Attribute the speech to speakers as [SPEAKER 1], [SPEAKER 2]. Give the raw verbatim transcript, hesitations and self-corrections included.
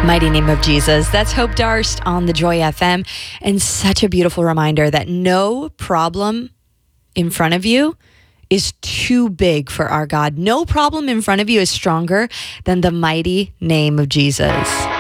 [SPEAKER 1] Mighty name of Jesus. That's Hope Darst on the Joy F M. And such a beautiful reminder that no problem in front of you is too big for our God. No problem in front of you is stronger than the mighty name of Jesus.